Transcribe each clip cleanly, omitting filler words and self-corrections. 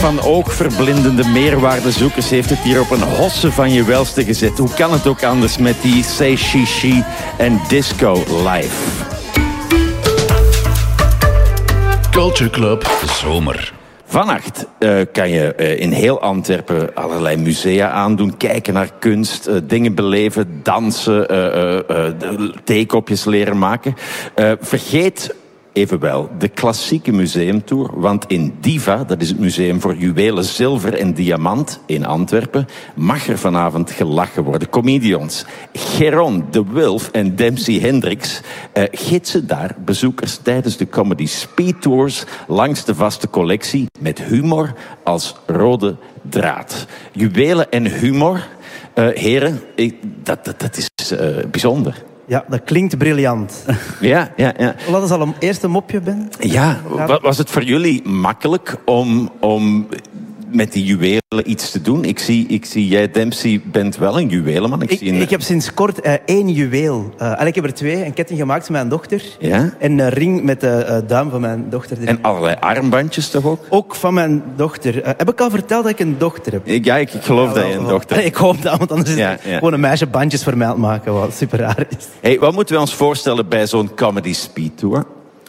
van oogverblindende meerwaardezoekers heeft het hier op een hosse van je welste gezet. Hoe kan het ook anders met die Say She She en Disco Live? Culture Club Zomer. Vannacht kan je in heel Antwerpen allerlei musea aandoen, kijken naar kunst, dingen beleven, dansen, theekopjes leren maken. Vergeet evenwel de klassieke museumtour, want in Diva, dat is het museum voor juwelen, zilver en diamant in Antwerpen, mag er vanavond gelachen worden. Comedians Geron de Wulf en Dempsey Hendricks gidsen daar bezoekers tijdens de Comedy Speed Tours langs de vaste collectie met humor als rode draad. Juwelen en humor, heren, dat is bijzonder. Ja, dat klinkt briljant. Ja. Laat eens al een eerste mopje, Ben. Ja, was het voor jullie makkelijk om met die juwelen iets te doen? Ik zie jij, Dempsey, bent wel een juwelenman. Ik heb sinds kort 1 juweel. Ik heb er 2. Een ketting gemaakt met mijn dochter. Ja? En een ring met de duim van mijn dochter. En allerlei armbandjes toch ook? Ook van mijn dochter. Heb ik al verteld dat ik een dochter heb? Ja, ik geloof dat je een dochter hebt. Ik hoop dat, want anders is gewoon een meisje bandjes voor mij aan het maken, wat super raar is. Hey, wat moeten we ons voorstellen bij zo'n Comedy Speed Tour?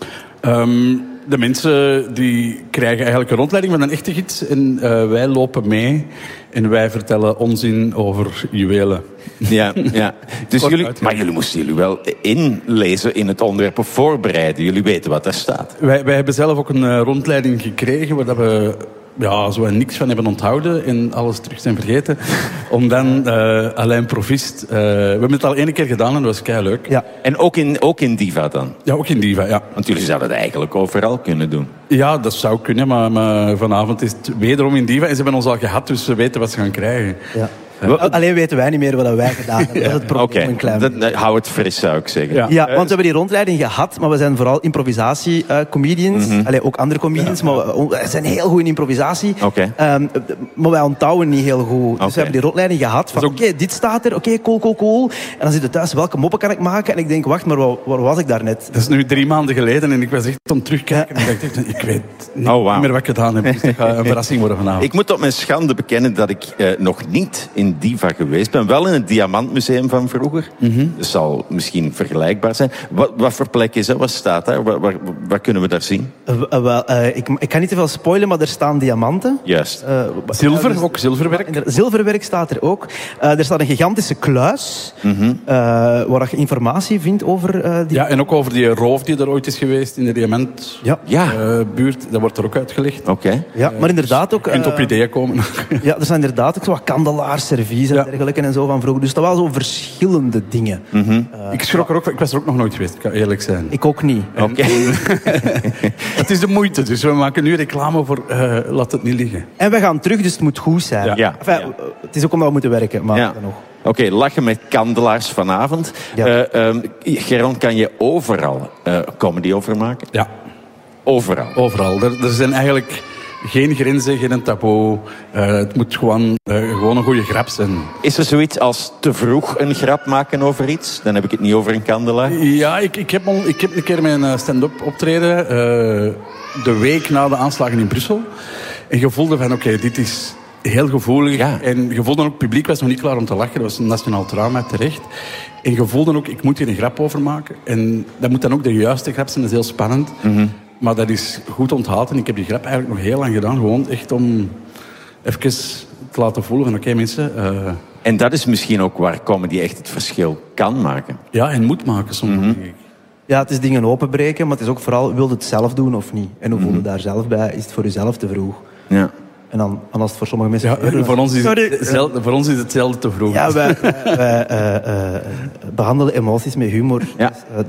De mensen die krijgen eigenlijk een rondleiding van een echte gids. En wij lopen mee en wij vertellen onzin over juwelen. Ja. Dus jullie moesten wel inlezen in het onderwerp of voorbereiden. Jullie weten wat daar staat. Wij hebben zelf ook een rondleiding gekregen waar we zo niks van hebben onthouden en alles terug zijn vergeten. Om dan Alain Provist... we hebben het al 1 keer gedaan en dat was keileuk. Ja. En ook in Diva dan? Ja, ook in Diva, ja. Want jullie zouden het eigenlijk overal kunnen doen. Ja, dat zou kunnen, maar vanavond is het wederom in Diva. En ze hebben ons al gehad, dus ze weten wat ze gaan krijgen. Ja. Alleen weten wij niet meer wat wij gedaan hebben. Dat is het probleem. Oké, hou het fris, zou ik zeggen. Ja, want we hebben die rondleiding gehad, maar we zijn vooral improvisatie-comedians. Ook andere comedians, maar we zijn heel goed in improvisatie. Okay. Maar wij onthouden niet heel goed. Dus we hebben die rondleiding gehad van, oké, dit staat er, oké, cool. En dan zit je thuis, welke moppen kan ik maken? En ik denk, wacht, maar waar was ik daarnet? Dat is nu 3 maanden geleden en ik was echt aan het terugkijken. En ik weet niet meer wat ik gedaan heb. Dus dat gaat een verrassing worden vanavond. Ik moet op mijn schande bekennen dat ik nog niet in Diva geweest ben. Wel in het Diamantmuseum van vroeger. Dat zal misschien vergelijkbaar zijn. Wat voor plek is dat? Wat staat daar? Wat kunnen we daar zien? Ik kan niet te veel spoilen, maar er staan diamanten. Juist. Zilver, ook zilverwerk. Zilverwerk staat er ook. Er staat een gigantische kluis, waar je informatie vindt over die... Ja, en ook over die roof die er ooit is geweest in de diamantbuurt. Dat wordt er ook uitgelegd. Oké. Ja, maar inderdaad ook... Je kunt op ideeën komen. Ja, er zijn inderdaad ook zo wat kandelaars, servies en dergelijke en zo van vroeger. Dus dat waren zo verschillende dingen. Ik schrok er ook, ik was er ook nog nooit geweest, ik kan eerlijk zijn. Ik ook niet. Oké. Het is de moeite, dus we maken nu reclame voor laat het niet liggen. En we gaan terug, dus het moet goed zijn. Ja. Het is ook omdat we moeten werken, maar dan nog. Oké, lachen met kandelaars vanavond. Ja. Geron, kan je overal comedy over maken? Ja. Overal? Er zijn eigenlijk geen grenzen, geen taboe. Het moet gewoon een goede grap zijn. Is er zoiets als te vroeg een grap maken over iets? Dan heb ik het niet over een kandelaar. Ja, ik heb een keer mijn stand-up optreden de week na de aanslagen in Brussel. En je voelde van, oké, dit is heel gevoelig. Ja. En je voelde ook, het publiek was nog niet klaar om te lachen. Dat was een nationaal trauma, terecht. En je voelde ook, ik moet hier een grap over maken. En dat moet dan ook de juiste grap zijn, dat is heel spannend. Maar dat is goed onthaald. En ik heb die grap eigenlijk nog heel lang gedaan. Gewoon echt om even te laten voelen van, oké, mensen... En dat is misschien ook waar comedy echt het verschil kan maken. Ja, en moet maken soms, denk ik. Ja, het is dingen openbreken, maar het is ook vooral, wil je het zelf doen of niet? En hoe voel je daar zelf bij? Is het voor jezelf te vroeg? Ja. En dan als het voor sommige mensen... Ja, voor ons is hetzelfde te vroeg. Ja, wij behandelen emoties met humor. Ja.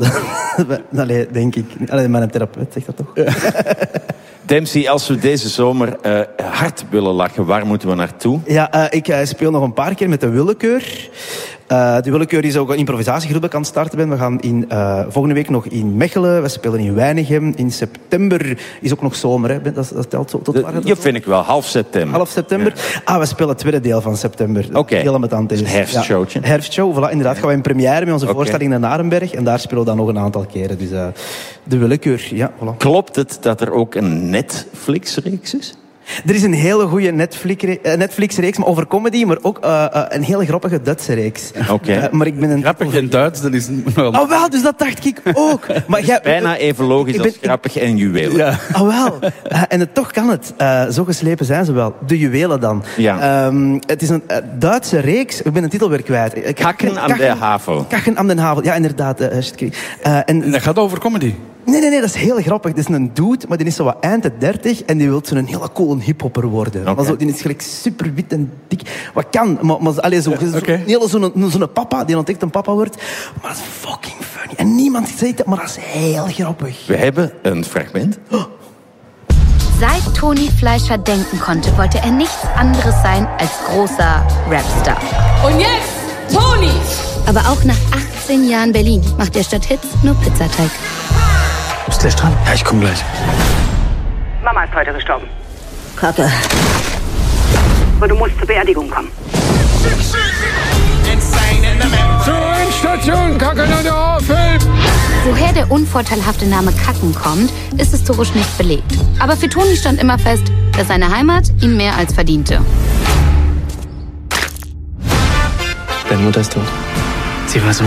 Dus, denk ik. Mijn therapeut zegt dat toch? Ja. Dempsey, als we deze zomer hard willen lachen, waar moeten we naartoe? Ja, ik speel nog een paar keer met de Willekeur. De Willekeur is ook een improvisatiegroep dat ik aan het starten ben. We gaan volgende week nog in Mechelen. We spelen in Weinigem. In september is ook nog zomer. Hè? Dat telt zo tot waar? Ja, vind ik wel. Half september. Half september. Ja. We spelen het tweede deel van september. Oké. Heel met aan het is. Herfstshowtje. Ja, herfstshow, voilà. Inderdaad gaan we in première met onze voorstelling naar Narenberg. En daar spelen we dan nog een aantal keren. Dus de Willekeur, ja, voilà. Klopt het dat er ook een Netflix-reeks is? Er is een hele goede Netflix-reeks over comedy, maar ook een hele grappige Duitse reeks. Oké. Maar ik ben een... Grappig in Duits, dat is... Oh wel, dus dat dacht ik ook. Maar Bijna even logisch als grappig en juwelen. Ja. Oh wel. En toch kan het. Zo geslepen zijn ze wel. De juwelen dan. Ja. Het is een Duitse reeks. Ik ben de titel weer kwijt. Kakken aan de havel. Kakken aan de havel. Ja, inderdaad. En dat gaat over comedy. Nee, dat is heel grappig. Dat is een dude, maar die is zo wat eind de 30 en die wil zo'n hele coole hiphopper worden. Okay. Maar zo, die is gelijk super wit en dik. Wat kan, maar allee, zo'n papa, die ontdekt een papa wordt. Maar dat is fucking funny. En niemand zegt het, maar dat is heel grappig. We hebben een fragment. Seit Toni Fleischer denken konnte, wollte er nichts anderes sein als großer Rapstar. Und jetzt Toni! Aber auch nach 18 Jahren Berlin macht der statt Hits nur Pizzateig. Ist gleich dran? Ja, ich komm gleich. Mama ist heute gestorben. Kacke. Aber du musst zur Beerdigung kommen. Zur Endstation Kacken an der Havel! Woher der unvorteilhafte Name Kacken kommt, ist historisch nicht belegt. Aber für Toni stand immer fest, dass seine Heimat ihm mehr als verdiente. Deine Mutter ist tot. Sie war so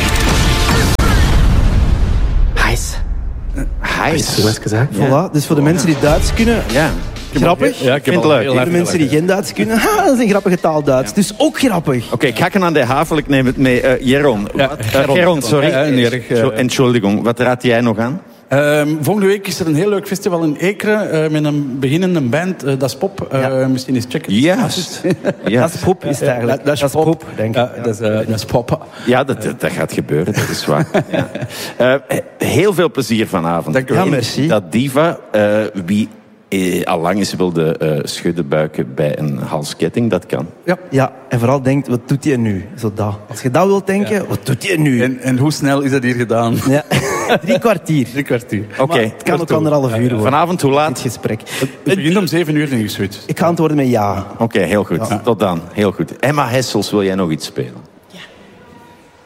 heiß. Hast du was gesagt? Voilà, dus voor de mensen die Duits kunnen, Ja. grappig. Ja, ik vind het leuk. Voor de mensen die geen Duits kunnen, dat is een grappige taal Duits. Dus ook grappig. Oké, Kakken aan de havel, ik neem het mee. Jeroen. Ja, Geron, sorry. niet erg. Entschuldigung, wat raad jij nog aan? Volgende week is er een heel leuk festival in Ekeren met een beginnende band, Dat is Pop. Misschien eens checken. Juist. Dat is pop, is het eigenlijk. Dat is pop, denk ik. Ja, dat is pop. Ja, dat gaat gebeuren, dat is waar. Ja. Heel veel plezier vanavond. Dank u wel. Ja, merci. Dat diva, wie al lang eens wilde schudden buiken bij een halsketting, dat kan. Ja, en vooral denkt, wat doet hij nu? Zo dat. Als je dat wilt denken, wat doet hij nu? En hoe snel is dat hier gedaan? Ja. 3 kwartier. 3 kwartier. Oké. Het kan ook 1,5 uur worden. Vanavond hoe Het laat? gesprek. Het begint om 7 uur, denk ik, zoiets. Ik ga antwoorden met ja. Oké, heel goed. Tot dan. Heel goed. Emma Hessels, wil jij nog iets spelen?